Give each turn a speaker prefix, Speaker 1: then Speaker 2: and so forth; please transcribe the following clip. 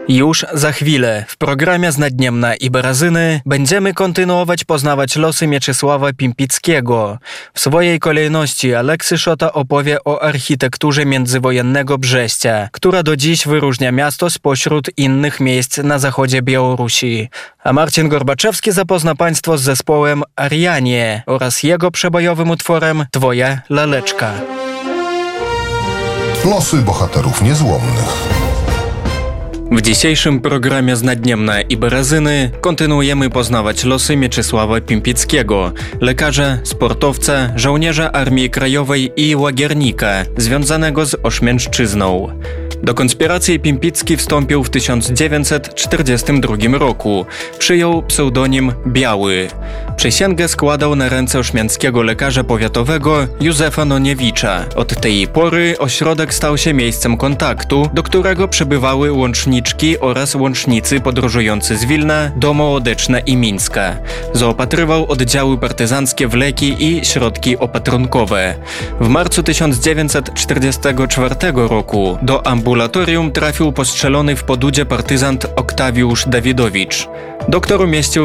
Speaker 1: Już za chwilę w programie Znadniemna i Barazyny będziemy kontynuować poznawać losy Mieczysława Pimpickiego. W swojej kolejności Aleksy Szota opowie o architekturze międzywojennego Brześcia, która do dziś wyróżnia miasto spośród innych miejsc na zachodzie Białorusi. A Marcin Gorbaczewski zapozna Państwo z zespołem Arianie oraz jego przebojowym utworem Twoja laleczka.
Speaker 2: Losy bohaterów niezłomnych.
Speaker 1: W dzisiejszym programie Znadniemna i Barazyny kontynuujemy poznawać losy Mieczysława Pimpickiego, lekarza, sportowca, żołnierza Armii Krajowej i łagiernika związanego z Oświęcimą. Do konspiracji Pimpicki wstąpił w 1942 roku. Przyjął pseudonim Biały. Przysięgę składał na ręce ośmianckiego lekarza powiatowego Józefa Noniewicza. Od tej pory ośrodek stał się miejscem kontaktu, do którego przybywały łączniczki oraz łącznicy podróżujący z Wilna do Mołodeczna i Mińska. Zaopatrywał oddziały partyzanckie w leki i środki opatrunkowe. W marcu 1944 roku do ambulatorium trafił postrzelony w Podudzie partyzant Oktawiusz Dawidowicz. Doktor umieścił